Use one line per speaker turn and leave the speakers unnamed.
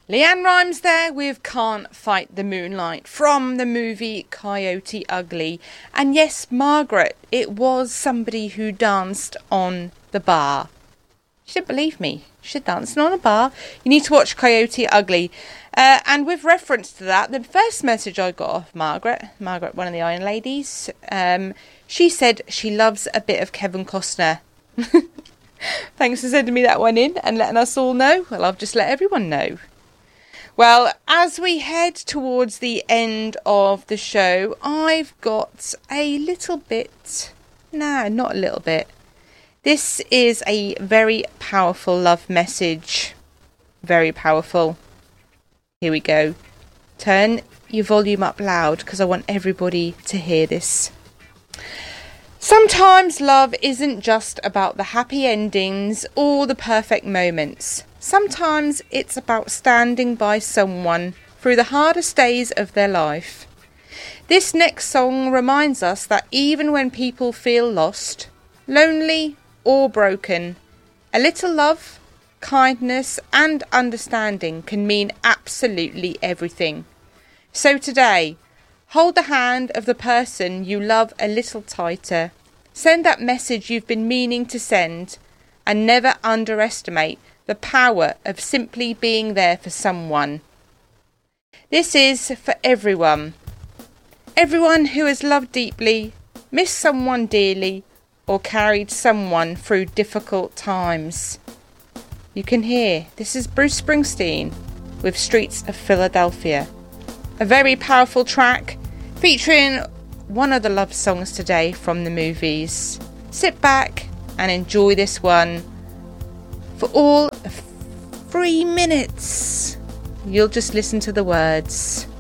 Leanne Rimes there with Can't Fight the Moonlight from the movie Coyote Ugly. And yes, Margaret, it was somebody who danced on the bar. You should believe me. She dancing on a bar. You need to watch Coyote Ugly. And with reference to that, the first message I got off Margaret, one of the Iron Ladies, she said she loves a bit of Kevin Costner. Thanks for sending me that one in and letting us all know. Well, I've just let everyone know. Well, as we head towards the end of the show, I've got a little bit... No, not a little bit. This is a very powerful love message. Very powerful. Here we go. Turn your volume up loud because I want everybody to hear this. Sometimes love isn't just about the happy endings or the perfect moments. Sometimes it's about standing by someone through the hardest days of their life. This next song reminds us that even when people feel lost, lonely or broken, a little love, kindness and understanding can mean absolutely everything. So today, hold the hand of the person you love a little tighter. Send that message you've been meaning to send, and never underestimate the power of simply being there for someone. This is for everyone. Everyone who has loved deeply, missed someone dearly, or carried someone through difficult times. You can hear, this is Bruce Springsteen with Streets of Philadelphia. A very powerful track featuring one of the love songs today from the movies. Sit back and enjoy this one for all of 3 minutes. You'll just listen to the words.